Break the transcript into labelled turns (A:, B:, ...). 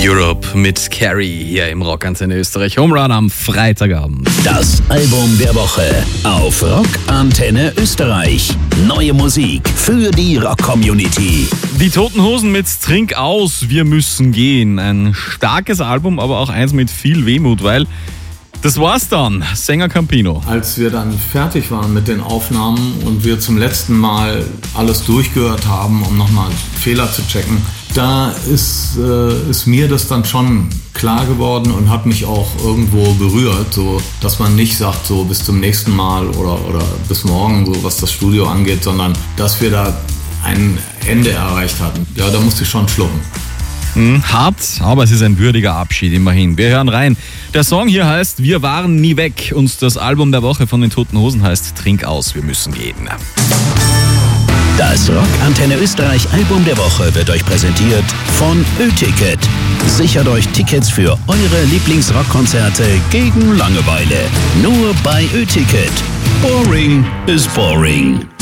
A: Europe mit Carrie hier im Rockantenne Österreich. Home Run am Freitagabend.
B: Das Album der Woche auf Rockantenne Österreich. Neue Musik für die Rock-Community.
A: Die Toten Hosen mit Trink aus, wir müssen gehen. Ein starkes Album, aber auch eins mit viel Wehmut, weil das war's dann, Sänger Campino.
C: Als wir dann fertig waren mit den Aufnahmen und wir zum letzten Mal alles durchgehört haben, um nochmal Fehler zu checken, da ist mir das dann schon klar geworden und hat mich auch irgendwo berührt, so dass man nicht sagt, so bis zum nächsten Mal oder bis morgen, so was das Studio angeht, sondern dass wir da ein Ende erreicht hatten. Ja, da musste ich schon schlucken.
A: Hart, aber es ist ein würdiger Abschied immerhin. Wir hören rein. Der Song hier heißt Wir waren nie weg und das Album der Woche von den Toten Hosen heißt Trink aus, wir müssen gehen.
B: Das Rockantenne Österreich Album der Woche wird euch präsentiert von Ö-Ticket. Sichert euch Tickets für eure Lieblingsrockkonzerte gegen Langeweile. Nur bei Ö-Ticket. Boring is boring.